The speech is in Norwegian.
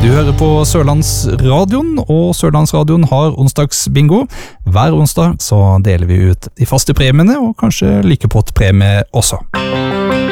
Du hører på Sørlandsradioen, og Sørlandsradioen har onsdagsbingo. Hver onsdag så deler vi ut de faste premiene, og kanskje like pott premie også.